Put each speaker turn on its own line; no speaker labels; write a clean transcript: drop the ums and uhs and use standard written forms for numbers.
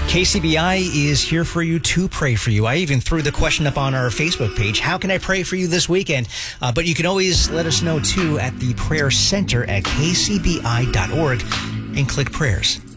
KCBI is here for you to pray for you. I even threw the question up on our Facebook page. How can I pray for you this weekend? But you can always let us know, too, at the prayer center at kcbi.org and click prayers.